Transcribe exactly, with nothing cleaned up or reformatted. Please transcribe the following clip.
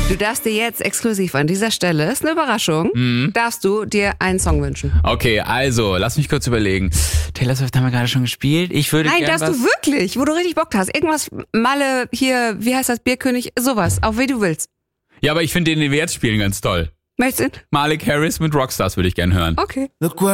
Du darfst dir jetzt exklusiv an dieser Stelle, ist eine Überraschung, mhm. darfst du dir einen Song wünschen. Okay, also, lass mich kurz überlegen. Taylor Swift haben wir gerade schon gespielt. Ich würde Nein, gern darfst was... du wirklich, wo du richtig Bock hast. Irgendwas, Malle, hier, wie heißt das, Bierkönig, sowas, auch wie du willst. Ja, aber ich finde den, den wir jetzt spielen, ganz toll. Möchtest du? Malik Harris mit Rockstars würde ich gern hören. Okay. Look what